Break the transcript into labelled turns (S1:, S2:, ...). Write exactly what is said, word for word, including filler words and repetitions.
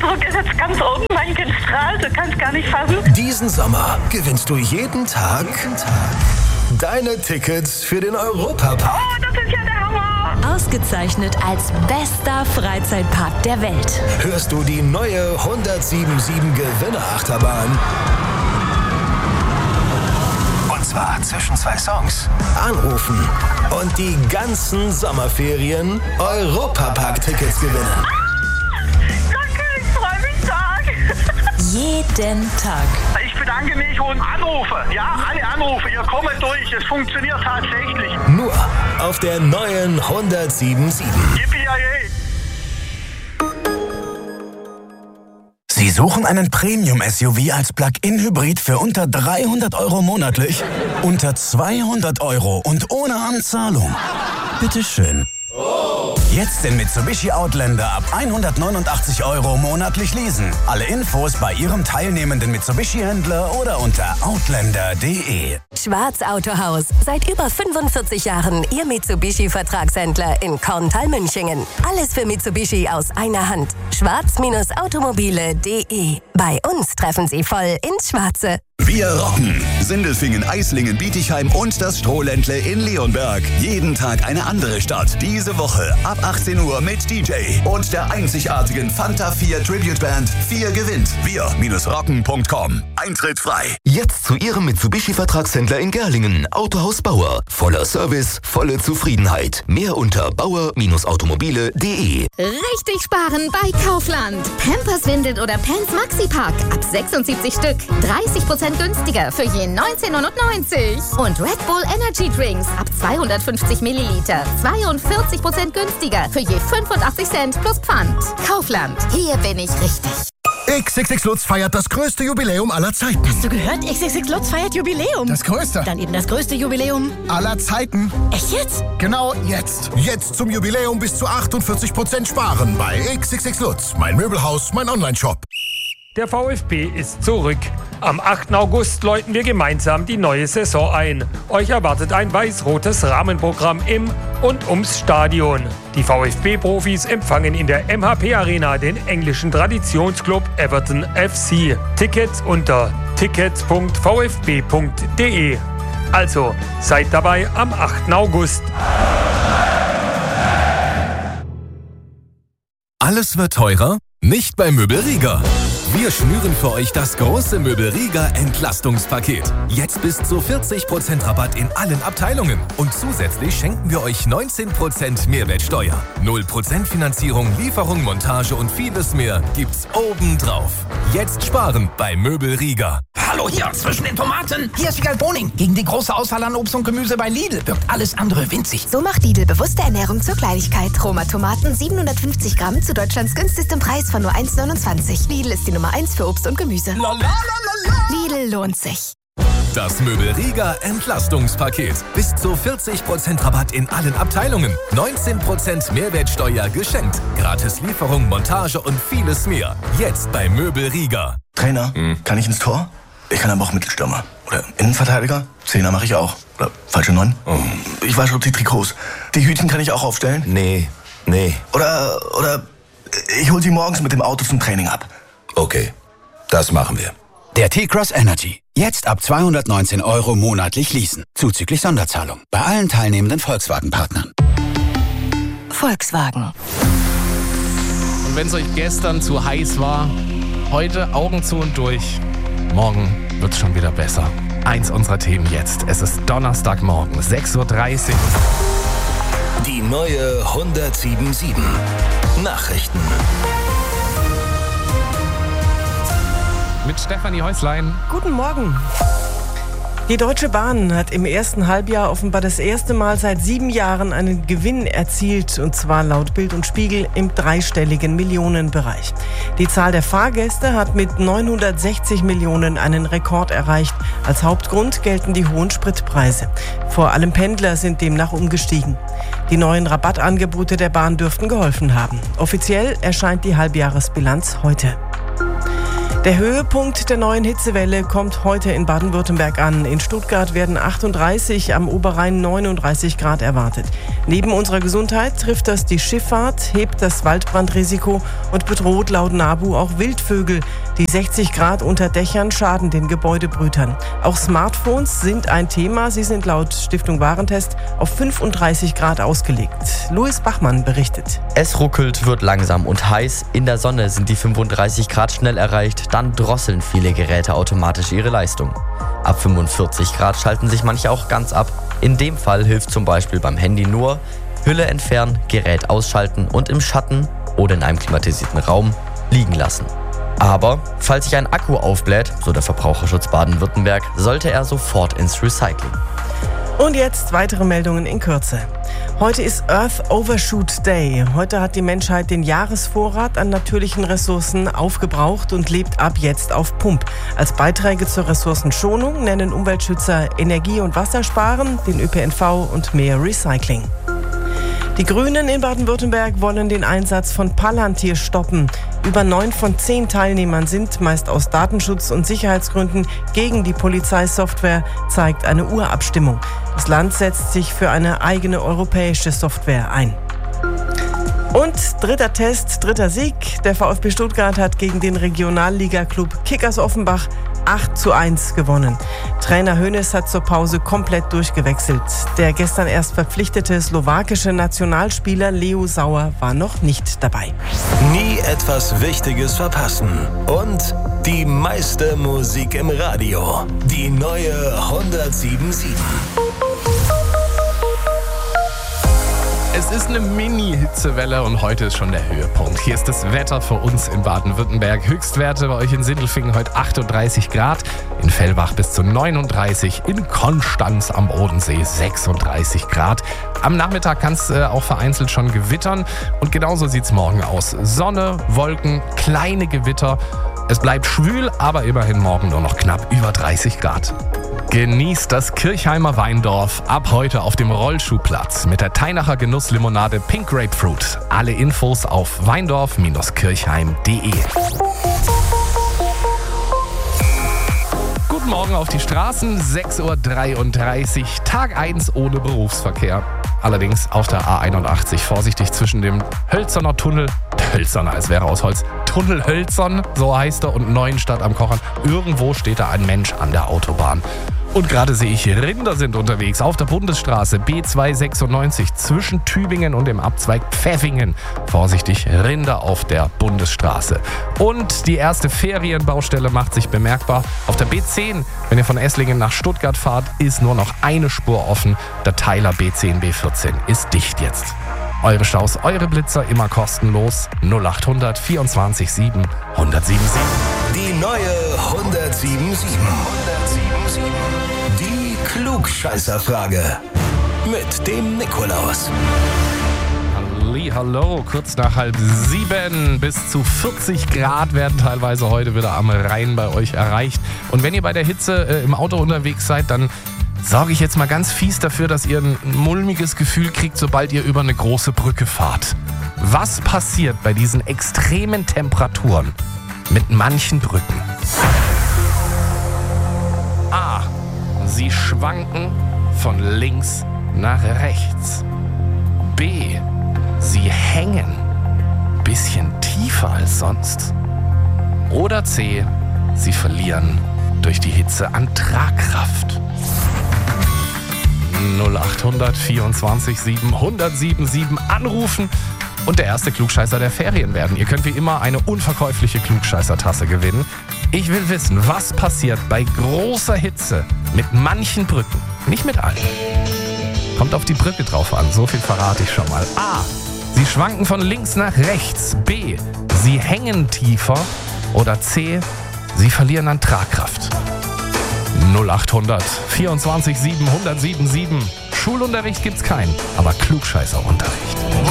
S1: Blutdruck ist jetzt ganz oben, mein Kind strahlt, du kannst gar nicht fassen.
S2: Diesen Sommer gewinnst du jeden Tag, jeden Tag deine Tickets für den Europapark.
S1: Oh, das ist ja der Hammer!
S3: Ausgezeichnet als bester Freizeitpark der Welt.
S2: Hörst du die neue hundertsiebenundsiebzig Gewinnerachterbahn? Und zwar zwischen zwei Songs. Anrufen und die ganzen Sommerferien Europapark-Tickets gewinnen.
S1: Ah, danke, ich freue mich stark.
S3: Jeden Tag.
S1: Ich bedanke mich und anrufe. Ja, alle Anrufe, ihr kommt durch. Es funktioniert tatsächlich.
S2: Nur auf der neuen hundertsiebenundsiebzig.
S1: Yippie-yay.
S4: Sie suchen einen Premium-S U V als Plug-in-Hybrid für unter dreihundert Euro monatlich? Unter zweihundert Euro und ohne Anzahlung? Bitteschön. Jetzt den Mitsubishi Outlander ab hundertneunundachtzig Euro monatlich leasen. Alle Infos bei Ihrem teilnehmenden Mitsubishi-Händler oder unter outlander punkt de.
S3: Schwarz Autohaus. Seit über fünfundvierzig Jahren Ihr Mitsubishi-Vertragshändler in Korntal-Münchingen. Alles für Mitsubishi aus einer Hand. schwarz Automobile punkt de. Bei uns treffen Sie voll ins Schwarze.
S5: Wir rocken! Sindelfingen, Eislingen, Bietigheim und das Strohländle in Leonberg. Jeden Tag eine andere Stadt. Diese Woche ab achtzehn Uhr mit D J und der einzigartigen Fanta vier Tribute Band. vier gewinnt. wir rocken punkt com. Eintritt frei.
S6: Jetzt zu Ihrem Mitsubishi-Vertragshändler in Gerlingen. Autohaus Bauer. Voller Service, volle Zufriedenheit. Mehr unter bauer Automobile punkt de.
S7: Richtig sparen bei Kaufland. Pampers, Windeln oder Pants Maxi Pack. Ab sechsundsiebzig Stück. dreißig Prozent günstiger für je neunzehn neunundneunzig. Und Red Bull Energy Drinks ab zweihundertfünfzig Milliliter. zweiundvierzig Prozent günstiger für je fünfundachtzig Cent plus Pfand. Kaufland. Hier bin ich richtig.
S8: X X X Lutz feiert das größte Jubiläum aller Zeiten.
S9: Hast du gehört? X X X Lutz feiert Jubiläum.
S8: Das größte?
S9: Dann eben das größte Jubiläum
S8: aller Zeiten.
S9: Echt jetzt?
S8: Genau jetzt. Jetzt zum Jubiläum bis zu achtundvierzig Prozent sparen bei X X X Lutz. Mein Möbelhaus, mein Online-Shop.
S10: Der VfB ist zurück. Am achten August läuten wir gemeinsam die neue Saison ein. Euch erwartet ein weiß-rotes Rahmenprogramm im und ums Stadion. Die VfB-Profis empfangen in der M H P Arena den englischen Traditionsclub Everton F C. Tickets unter tickets punkt v f b punkt de. Also, seid dabei am achten August.
S11: Alles wird teurer? Nicht bei Möbelriga. Wir schnüren für euch das große Möbelriga Entlastungspaket. Jetzt bis zu vierzig Prozent Rabatt in allen Abteilungen. Und zusätzlich schenken wir euch neunzehn Prozent Mehrwertsteuer. null Prozent Finanzierung, Lieferung, Montage und vieles mehr gibt's obendrauf. Jetzt sparen bei Möbelriga.
S12: Hallo hier zwischen den Tomaten. Hier ist Wiegald Boning. Gegen die große Auswahl an Obst und Gemüse bei Lidl wirkt alles andere winzig.
S13: So macht Lidl bewusste Ernährung zur Kleinigkeit. Roma Tomaten siebenhundertfünfzig Gramm zu Deutschlands günstigstem Preis von nur eins neunundzwanzig. Lidl ist die Nummer eins für Obst und Gemüse. Lidl lohnt sich.
S11: Das Möbelriga Entlastungspaket. Bis zu vierzig Prozent Rabatt in allen Abteilungen. neunzehn Prozent Mehrwertsteuer geschenkt. Gratis Lieferung, Montage und vieles mehr. Jetzt bei Möbelriga.
S14: Trainer, hm. kann ich ins Tor? Ich kann aber auch Mittelstürmer. Oder Innenverteidiger? Zehner mache ich auch. Oder falsche Neun? Oh. Ich wasche die Trikots. Die Hütchen kann ich auch aufstellen?
S6: Nee, nee.
S14: Oder, oder ich hol sie morgens mit dem Auto zum Training ab.
S6: Okay, das machen wir.
S15: Der T-Cross Energy. Jetzt ab zweihundertneunzehn Euro monatlich leasen. Zuzüglich Sonderzahlung. Bei allen teilnehmenden Volkswagen-Partnern.
S3: Volkswagen.
S16: Und wenn es euch gestern zu heiß war, heute Augen zu und durch. Morgen wird's schon wieder besser. Eins unserer Themen jetzt. Es ist Donnerstagmorgen, sechs Uhr dreißig.
S2: Die neue hundertsiebenundsiebzig. Nachrichten.
S16: Mit Stefanie Häuslein.
S17: Guten Morgen. Die Deutsche Bahn hat im ersten Halbjahr offenbar das erste Mal seit sieben Jahren einen Gewinn erzielt, und zwar laut Bild und Spiegel im dreistelligen Millionenbereich. Die Zahl der Fahrgäste hat mit neunhundertsechzig Millionen einen Rekord erreicht. Als Hauptgrund gelten die hohen Spritpreise. Vor allem Pendler sind demnach umgestiegen. Die neuen Rabattangebote der Bahn dürften geholfen haben. Offiziell erscheint die Halbjahresbilanz heute. Der Höhepunkt der neuen Hitzewelle kommt heute in Baden-Württemberg an. In Stuttgart werden achtunddreißig, am Oberrhein neununddreißig Grad erwartet. Neben unserer Gesundheit trifft das die Schifffahrt, hebt das Waldbrandrisiko und bedroht laut NABU auch Wildvögel. Die sechzig Grad unter Dächern schaden den Gebäudebrütern. Auch Smartphones sind ein Thema. Sie sind laut Stiftung Warentest auf fünfunddreißig Grad ausgelegt. Louis Bachmann berichtet.
S18: Es ruckelt, wird langsam und heiß. In der Sonne sind die fünfunddreißig Grad schnell erreicht. Dann drosseln viele Geräte automatisch ihre Leistung. Ab fünfundvierzig Grad schalten sich manche auch ganz ab. In dem Fall hilft zum Beispiel beim Handy nur Hülle entfernen, Gerät ausschalten und im Schatten oder in einem klimatisierten Raum liegen lassen. Aber falls sich ein Akku aufbläht, so der Verbraucherschutz Baden-Württemberg, sollte er sofort ins Recycling.
S17: Und jetzt weitere Meldungen in Kürze. Heute ist Earth Overshoot Day. Heute hat die Menschheit den Jahresvorrat an natürlichen Ressourcen aufgebraucht und lebt ab jetzt auf Pump. Als Beiträge zur Ressourcenschonung nennen Umweltschützer Energie- und Wassersparen, den Ö P N V und mehr Recycling. Die Grünen in Baden-Württemberg wollen den Einsatz von Palantir stoppen. Über neun von zehn Teilnehmern sind, meist aus Datenschutz- und Sicherheitsgründen, gegen die Polizeisoftware, zeigt eine Urabstimmung. Das Land setzt sich für eine eigene europäische Software ein. Und dritter Test, dritter Sieg. Der VfB Stuttgart hat gegen den Regionalliga-Club Kickers Offenbach acht zu eins gewonnen. Trainer Hoeneß hat zur Pause komplett durchgewechselt. Der gestern erst verpflichtete slowakische Nationalspieler Leo Sauer war noch nicht dabei.
S2: Nie etwas Wichtiges verpassen. Und die meiste Musik im Radio. Die neue hundertsieben Komma sieben.
S16: Es ist eine Mini-Hitzewelle und heute ist schon der Höhepunkt. Hier ist das Wetter für uns in Baden-Württemberg. Höchstwerte bei euch in Sindelfingen heute achtunddreißig Grad, in Fellbach bis zu neununddreißig, in Konstanz am Bodensee sechsunddreißig Grad. Am Nachmittag kann es äh, auch vereinzelt schon gewittern und genauso sieht es morgen aus. Sonne, Wolken, kleine Gewitter. Es bleibt schwül, aber immerhin morgen nur noch knapp über dreißig Grad. Genießt das Kirchheimer Weindorf ab heute auf dem Rollschuhplatz mit der Teinacher Genusslimonade Pink Grapefruit. Alle Infos auf weindorf Bindestrich kirchheim Punkt de. Guten Morgen auf die Straßen, sechs Uhr dreiunddreißig, Tag eins ohne Berufsverkehr. Allerdings auf der A einundachtzig vorsichtig zwischen dem Hölzerner Tunnel, Hölzerner, es wäre aus Holz, Tunnel Hölzern, so heißt er, und Neuenstadt am Kochern. Irgendwo steht da ein Mensch an der Autobahn. Und gerade sehe ich, Rinder sind unterwegs auf der Bundesstraße B zweihundertsechsundneunzig zwischen Tübingen und dem Abzweig Pfäffingen. Vorsichtig, Rinder auf der Bundesstraße. Und die erste Ferienbaustelle macht sich bemerkbar. Auf der B zehn, wenn ihr von Esslingen nach Stuttgart fahrt, ist nur noch eine Spur offen. Der Teiler B zehn B vierzehn ist dicht jetzt. Eure Staus, eure Blitzer immer kostenlos. null achthundert vierundzwanzig sieben hundertsiebenundsiebzig.
S2: Die neue hundertsieben Komma sieben. Die Klugscheißerfrage mit dem Nikolaus.
S16: Hallo, kurz nach halb sieben. Bis zu vierzig Grad werden teilweise heute wieder am Rhein bei euch erreicht. Und wenn ihr bei der Hitze äh, im Auto unterwegs seid, dann sorge ich jetzt mal ganz fies dafür, dass ihr ein mulmiges Gefühl kriegt, sobald ihr über eine große Brücke fahrt. Was passiert bei diesen extremen Temperaturen mit manchen Brücken? A. Sie schwanken von links nach rechts. B. Sie hängen bisschen tiefer als sonst. Oder C. Sie verlieren durch die Hitze an Tragkraft. null achthundert vierundzwanzig sieben hundertsiebenundsieben anrufen und der erste Klugscheißer der Ferien werden. Ihr könnt wie immer eine unverkäufliche Klugscheißer-Tasse gewinnen. Ich will wissen, was passiert bei großer Hitze mit manchen Brücken. Nicht mit allen. Kommt auf die Brücke drauf an, so viel verrate ich schon mal. A. Sie schwanken von links nach rechts. B. Sie hängen tiefer. Oder C. Sie verlieren an Tragkraft. null achthundert vierundzwanzig sieben hundertsiebenundsieben. Schulunterricht gibt's keinen, aber Klugscheißerunterricht.